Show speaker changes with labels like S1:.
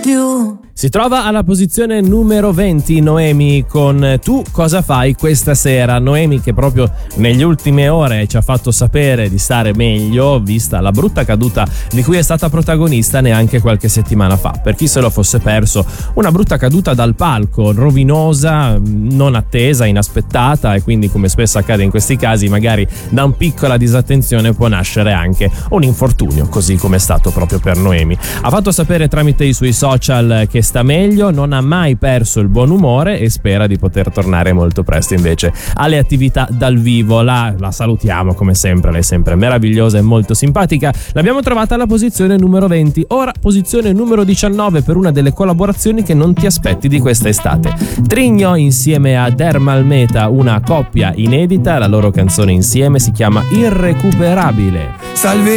S1: più.
S2: Si trova alla posizione numero 20 Noemi con Tu cosa fai questa sera? Noemi che proprio negli ultime ore ci ha fatto sapere di stare meglio vista la brutta caduta di cui è stata protagonista neanche qualche settimana fa. Per chi se lo fosse perso, una brutta caduta dal palco, rovinosa, non attesa, inaspettata, e quindi, come spesso accade in questi casi, magari da un piccola disattenzione può nascere anche un infortunio, così come è stato proprio per Noemi. Ha fatto sapere tramite i suoi social che sta meglio, non ha mai perso il buon umore e spera di poter tornare molto presto invece alle attività dal vivo. La salutiamo come sempre, lei è sempre meravigliosa e molto simpatica. L'abbiamo trovata alla posizione numero 20. Ora posizione numero 19 per una delle collaborazioni che non ti aspetti di questa estate. Trigno insieme a Dermal Meta, una coppia inedita, la loro canzone insieme si chiama Irrecuperabile.
S1: Salve